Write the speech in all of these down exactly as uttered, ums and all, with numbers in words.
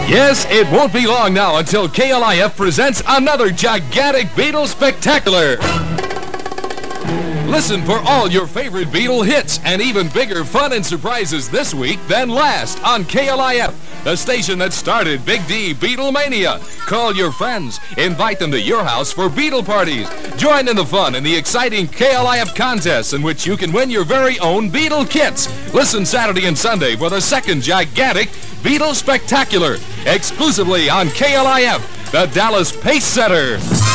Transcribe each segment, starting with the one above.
Yes, it won't be long now until K L I F presents another gigantic Beatle Spectacular. Listen for all your favorite Beatle hits and even bigger fun and surprises this week than last on K L I F, the station that started Big D Beatlemania. Call your friends, invite them to your house for Beatle parties. Join in the fun in the exciting K L I F contests in which you can win your very own Beatle kits. Listen Saturday and Sunday for the second gigantic Beatle Spectacular, exclusively on K L I F, the Dallas Pace Setter.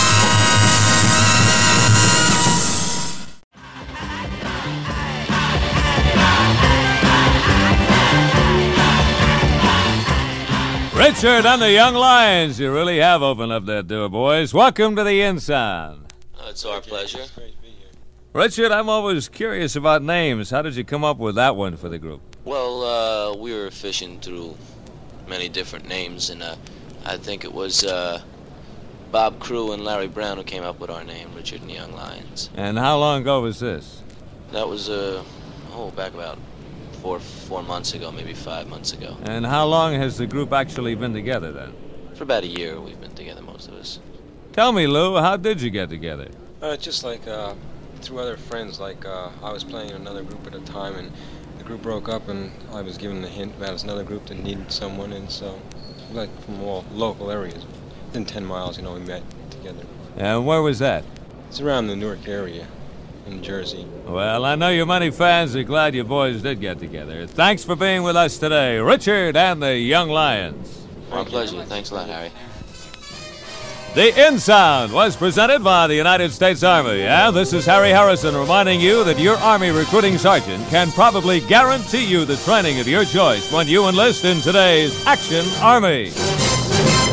Richard and the Young Lions, you really have opened up that door, boys. Welcome to the In Sound. Oh, it's our pleasure. Richard, I'm always curious about names. How did you come up with that one for the group? Well, uh, we were fishing through many different names, and uh, I think it was uh, Bob Crew and Larry Brown who came up with our name, Richard and the Young Lions. And how long ago was this? That was, uh, oh, back about four, four months ago, maybe five months ago. And how long has the group actually been together, then? For about a year, we've been together, most of us. Tell me, Lou, how did you get together? Uh, just like uh, through other friends. Like uh, I was playing in another group at a time, and the group broke up, and I was given the hint about another group that needed someone, and so, like from all local areas, within ten miles, you know, we met together. And where was that? It's around the Newark area, in Jersey. Well, I know your many fans are glad you boys did get together. Thanks for being with us today, Richard and the Young Lions. Our pleasure. Thanks a lot, Harry. The In Sound was presented by the United States Army, and this is Harry Harrison reminding you that your Army recruiting sergeant can probably guarantee you the training of your choice when you enlist in today's Action Army.